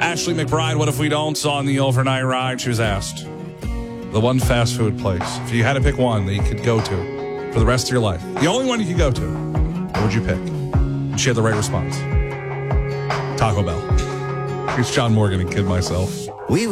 Ashley McBride, what if we don't, on the overnight ride? She was asked the one fast food place, if you had to pick one that you could go to for the rest of your life, the only one you could go to, what would you pick? And she had the right response. Taco Bell. Here's John Morgan and Kid Myself.